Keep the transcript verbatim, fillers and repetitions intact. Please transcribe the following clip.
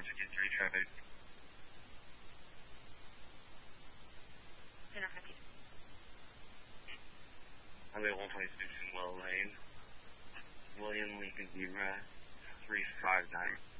one fifty-three traffic. Highway one twenty-six in Well Lane. William Lincoln Zebra three five nine.